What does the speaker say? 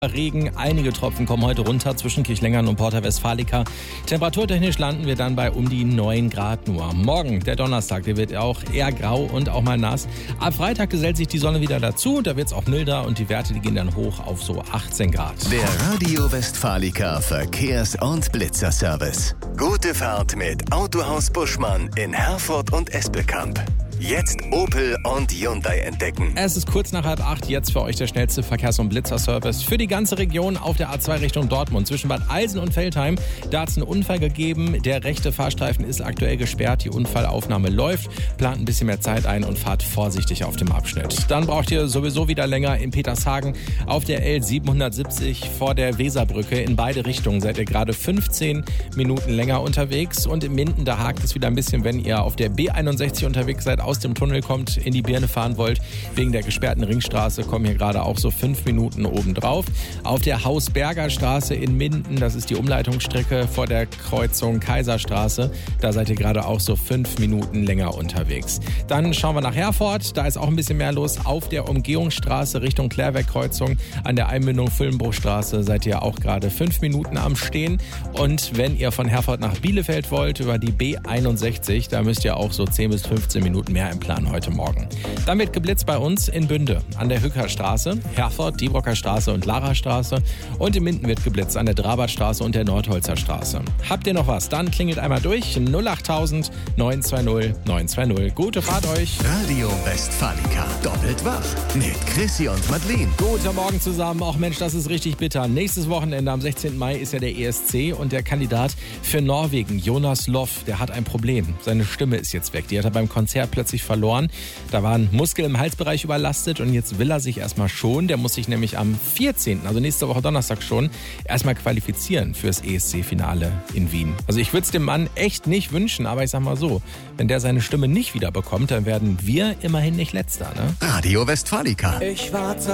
Regen, einige Tropfen kommen heute runter zwischen Kirchlengern und Porta Westfalica. Temperaturtechnisch landen wir dann bei um die 9 Grad nur. Morgen, der Donnerstag, der wird auch eher grau und auch mal nass. Ab Freitag gesellt sich die Sonne wieder dazu, da wird es auch milder und die Werte, die gehen dann hoch auf so 18 Grad. Der Radio Westfalica Verkehrs- und Blitzerservice. Gute Fahrt mit Autohaus Buschmann in Herford und Espelkamp. Jetzt Opel und Hyundai entdecken. Es ist kurz nach 7:30, jetzt für euch der schnellste Verkehrs- und Blitzerservice für die ganze Region auf der A2 Richtung Dortmund. Zwischen Bad Eilsen und Veltheim, da hat es einen Unfall gegeben. Der rechte Fahrstreifen ist aktuell gesperrt, die Unfallaufnahme läuft. Plant ein bisschen mehr Zeit ein und fahrt vorsichtig auf dem Abschnitt. Dann braucht ihr sowieso wieder länger in Petershagen auf der L770 vor der Weserbrücke. In beide Richtungen seid ihr gerade 15 Minuten länger unterwegs. Und in Minden, da hakt es wieder ein bisschen, wenn ihr auf der B61 unterwegs seid, aus dem Tunnel kommt, in die Birne fahren wollt. Wegen der gesperrten Ringstraße kommen hier gerade auch so 5 Minuten obendrauf. Auf der Hausberger Straße in Minden, das ist die Umleitungsstrecke vor der Kreuzung Kaiserstraße, da seid ihr gerade auch so 5 Minuten länger unterwegs. Dann schauen wir nach Herford, da ist auch ein bisschen mehr los. Auf der Umgehungsstraße Richtung Klärwerkkreuzung an der Einmündung Füllenbruchstraße seid ihr auch gerade 5 Minuten am Stehen. Und wenn ihr von Herford nach Bielefeld wollt, über die B61, da müsst ihr auch so 10 bis 15 Minuten mehr im Plan heute Morgen. Dann wird geblitzt bei uns in Bünde an der Hückerstraße, Herford, Diebrocker Straße und Larastraße. Und in Minden wird geblitzt an der Drabertstraße und der Nordholzer Straße. Habt ihr noch was? Dann klingelt einmal durch 08000 920 920. Gute Fahrt euch. Radio Westfalica. Doppelt wach mit Chrissy und Madeleine. Guten Morgen zusammen. Auch Mensch, das ist richtig bitter. Nächstes Wochenende am 16. Mai ist ja der ESC und der Kandidat für Norwegen, Jonas Loff, der hat ein Problem. Seine Stimme ist jetzt weg. Die hat er beim Konzert plötzlich verloren. Da waren Muskeln im Halsbereich überlastet und jetzt will er sich erstmal schonen. Der muss sich nämlich am 14., also nächste Woche Donnerstag schon, erstmal qualifizieren fürs ESC-Finale in Wien. Also ich würde es dem Mann echt nicht wünschen, aber ich sag mal so, wenn der seine Stimme nicht wieder bekommt, dann werden wir immerhin nicht Letzter, ne? Radio Westfalica. Ich warte